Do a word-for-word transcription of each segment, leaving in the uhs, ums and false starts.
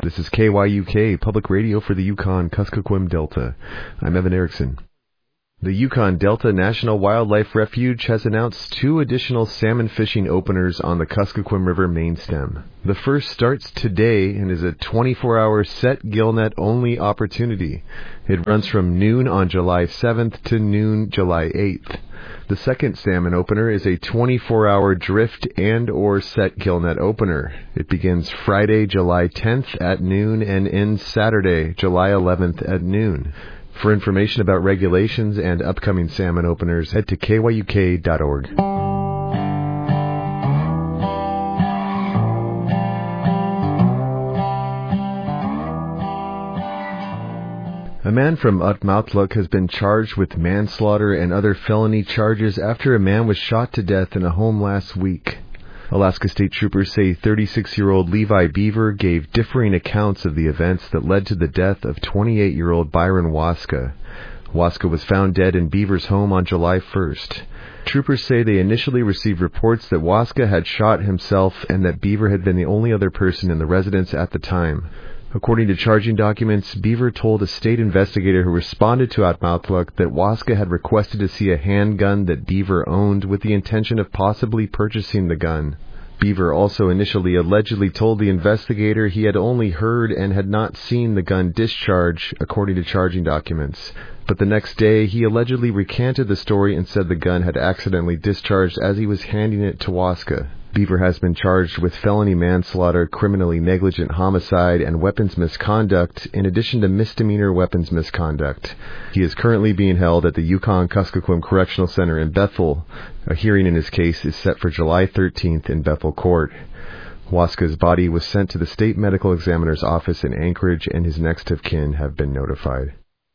This is K Y U K, public radio for the Yukon-Kuskokwim Delta. I'm Evan Erickson. The Yukon Delta National Wildlife Refuge has announced two additional salmon fishing openers on the Kuskokwim River main stem. The first starts today and is a twenty-four hour set gillnet only opportunity. It runs from noon on July seventh to noon July eighth. The second salmon opener is a twenty-four hour drift and or set gillnet opener. It begins Friday, July tenth at noon and ends Saturday, July eleventh at noon. For information about regulations and upcoming salmon openers, head to K Y U K dot org. A man from Utmautluk has been charged with manslaughter and other felony charges after a man was shot to death in a home last week. Alaska State Troopers say thirty-six-year-old Levi Beaver gave differing accounts of the events that led to the death of twenty-eight-year-old Byron Waska. Waska was found dead in Beaver's home on July first. Troopers say they initially received reports that Waska had shot himself and that Beaver had been the only other person in the residence at the time. According to charging documents, Beaver told a state investigator who responded to Utmautluk that Waska had requested to see a handgun that Beaver owned with the intention of possibly purchasing the gun. Beaver also initially allegedly told the investigator he had only heard and had not seen the gun discharge, according to charging documents. But the next day, he allegedly recanted the story and said the gun had accidentally discharged as he was handing it to Waska. Beaver has been charged with felony manslaughter, criminally negligent homicide, and weapons misconduct, in addition to misdemeanor weapons misconduct. He is currently being held at the Yukon-Kuskokwim Correctional Center in Bethel. A hearing in his case is set for July thirteenth in Bethel Court. Waska's body was sent to the State Medical Examiner's office in Anchorage, and his next of kin have been notified.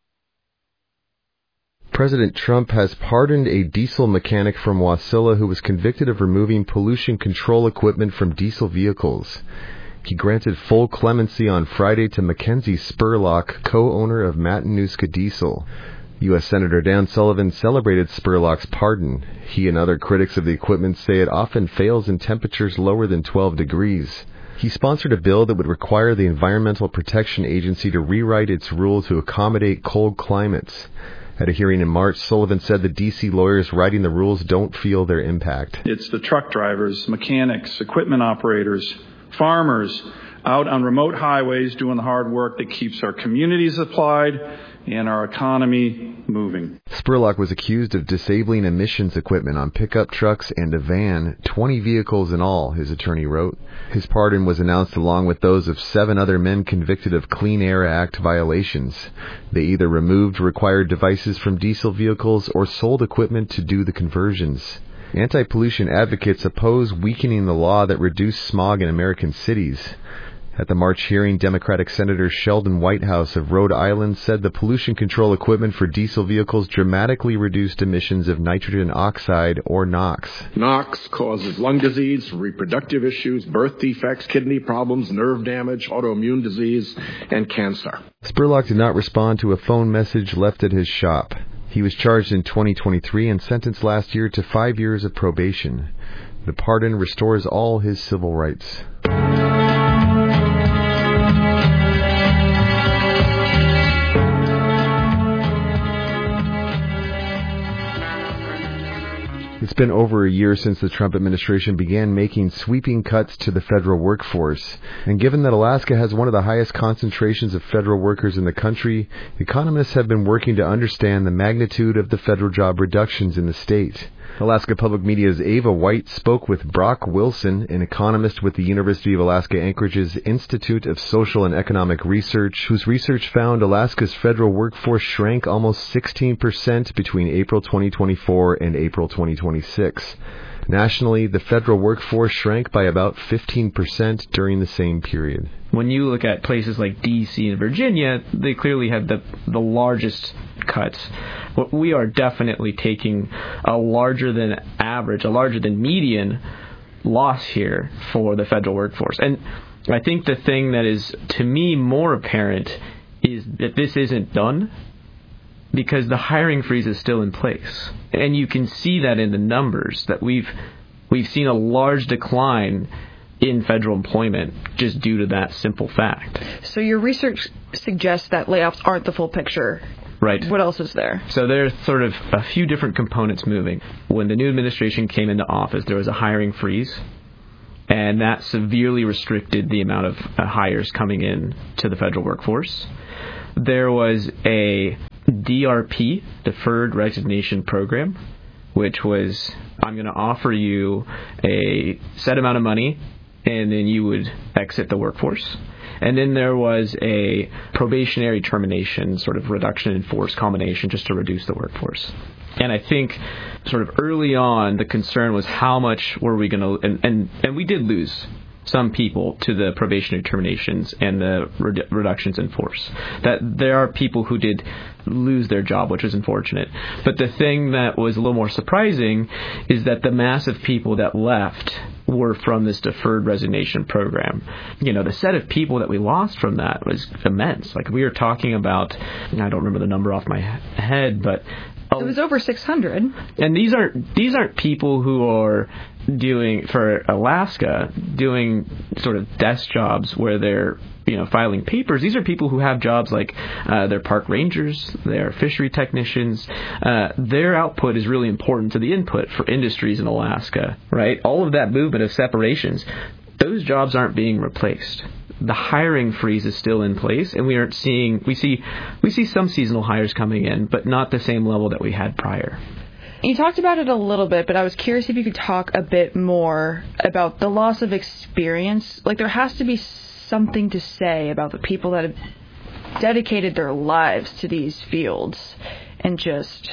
President Trump has pardoned a diesel mechanic from Wasilla who was convicted of removing pollution control equipment from diesel vehicles. He granted full clemency on Friday to Mackenzie Spurlock, co-owner of Matanuska Diesel. U S Senator Dan Sullivan celebrated Spurlock's pardon. He and other critics of the equipment say it often fails in temperatures lower than twelve degrees. He sponsored a bill that would require the Environmental Protection Agency to rewrite its rule to accommodate cold climates. At a hearing in March, Sullivan said the D C lawyers writing the rules don't feel their impact. It's the truck drivers, mechanics, equipment operators, farmers out on remote highways doing the hard work that keeps our communities supplied and our economy moving. Spurlock was accused of disabling emissions equipment on pickup trucks and a van, twenty vehicles in all, his attorney wrote. His pardon was announced along with those of seven other men convicted of Clean Air Act violations. They either removed required devices from diesel vehicles or sold equipment to do the conversions. Anti-pollution advocates oppose weakening the law that reduced smog in American cities. At the March hearing, Democratic Senator Sheldon Whitehouse of Rhode Island said the pollution control equipment for diesel vehicles dramatically reduced emissions of nitrogen oxide, or NOx. NOx causes lung disease, reproductive issues, birth defects, kidney problems, nerve damage, autoimmune disease, and cancer. Spurlock did not respond to a phone message left at his shop. He was charged in twenty twenty-three and sentenced last year to five years of probation. The pardon restores all his civil rights. It's been over a year since the Trump administration began making sweeping cuts to the federal workforce. And given that Alaska has one of the highest concentrations of federal workers in the country, economists have been working to understand the magnitude of the federal job reductions in the state. Alaska Public Media's Ava White spoke with Brock Wilson, an economist with the University of Alaska Anchorage's Institute of Social and Economic Research, whose research found Alaska's federal workforce shrank almost sixteen percent between April twenty twenty-four and April twenty twenty-six. Nationally, the federal workforce shrank by about fifteen percent during the same period. When you look at places like D C and Virginia, they clearly had the, the largest cuts. But we are definitely taking a larger than average, a larger than median loss here for the federal workforce. And I think the thing that is, to me, more apparent is that this isn't done, because the hiring freeze is still in place. And you can see that in the numbers, that we've we've seen a large decline in federal employment just due to that simple fact. So your research suggests that layoffs aren't the full picture. Right. What else is there? So there's sort of a few different components moving. When the new administration came into office, there was a hiring freeze, and that severely restricted the amount of uh, hires coming in to the federal workforce. There was a D R P, Deferred Resignation Program, which was, I'm going to offer you a set amount of money, and then you would exit the workforce. And then there was a probationary termination, sort of reduction in force combination, just to reduce the workforce. And I think sort of early on, the concern was how much were we going to, and, and, and we did lose some people to the probationary terminations and the redu- reductions in force. That there are people who did lose their job, which was unfortunate. But the thing that was a little more surprising is that the mass of people that left were from this deferred resignation program. You know, the set of people that we lost from that was immense. Like, we were talking about, I don't remember the number off my head, but it was over six hundred. And these aren't these aren't people who are doing, for Alaska, doing sort of desk jobs where they're, you know, filing papers. These are people who have jobs like uh, they're park rangers, they're fishery technicians. Uh, their output is really important to the input for industries in Alaska, right? All of that movement of separations, those jobs aren't being replaced. The hiring freeze is still in place, and we aren't seeing, we see, we see some seasonal hires coming in, but not the same level that we had prior. You talked about it a little bit, but I was curious if you could talk a bit more about the loss of experience. Like, there has to be something to say about the people that have dedicated their lives to these fields, and just,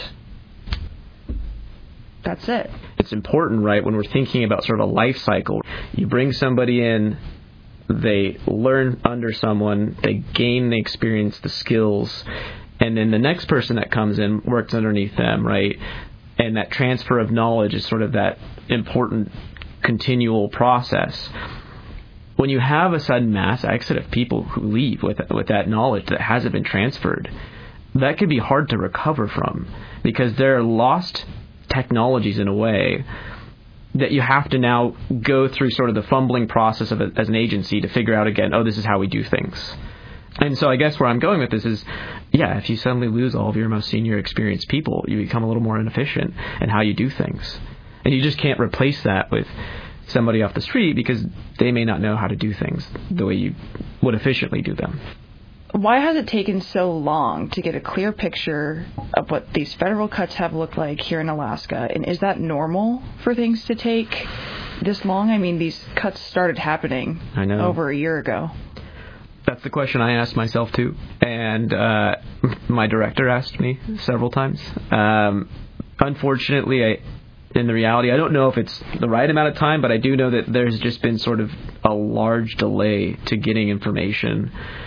that's it. It's important, right, when we're thinking about sort of a life cycle. You bring somebody in, they learn under someone, they gain the experience, the skills, and then the next person that comes in works underneath them, right? And that transfer of knowledge is sort of that important continual process. When you have a sudden mass exit of people who leave with with that knowledge that hasn't been transferred, that can be hard to recover from, because they're lost technologies in a way that you have to now go through sort of the fumbling process of it as an agency to figure out again, oh, this is how we do things. And so I guess where I'm going with this is, yeah, if you suddenly lose all of your most senior experienced people, you become a little more inefficient in how you do things. And you just can't replace that with somebody off the street, because they may not know how to do things the way you would efficiently do them. Why has it taken so long to get a clear picture of what these federal cuts have looked like here in Alaska? And is that normal for things to take this long? I mean, these cuts started happening I know. over a year ago. That's the question I asked myself, too. And uh, my director asked me several times. Um, unfortunately, I, in the reality, I don't know if it's the right amount of time, but I do know that there's just been sort of a large delay to getting information.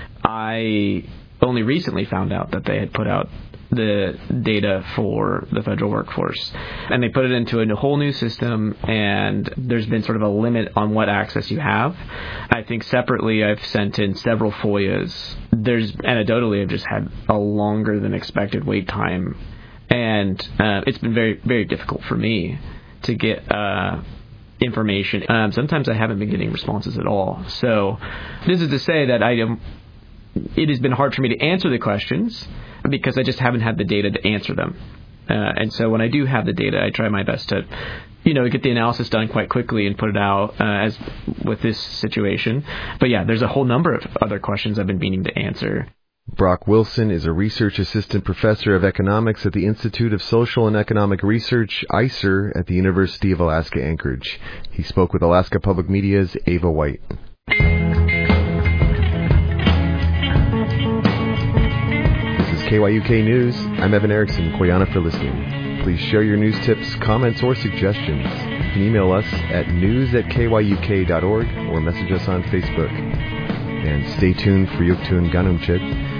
I only recently found out that they had put out the data for the federal workforce, and they put it into a whole new system, and there's been sort of a limit on what access you have. I think separately I've sent in several F O I As. There's anecdotally I've just had a longer than expected wait time, and uh, it's been very, very difficult for me to get uh, information. Um, sometimes I haven't been getting responses at all. So this is to say that I am it has been hard for me to answer the questions because I just haven't had the data to answer them. Uh, and so when I do have the data, I try my best to, you know, get the analysis done quite quickly and put it out uh, as with this situation. But yeah, there's a whole number of other questions I've been meaning to answer. Brock Wilson is a research assistant professor of economics at the Institute of Social and Economic Research, I C E R, at the University of Alaska Anchorage. He spoke with Alaska Public Media's Ava White. K Y U K News. I'm Evan Erickson. Koyana for listening. Please share your news tips, comments, or suggestions. You can email us at news at k y u k dot org or message us on Facebook. And stay tuned for Yuktun Ganumchit.